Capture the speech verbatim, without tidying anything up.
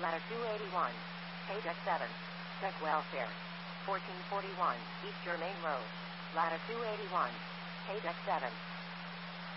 Ladder two eighty-one. Pay deck seven. Check welfare. fourteen forty-one, East Germain Road. Ladder two eighty-one. Pay deck seven.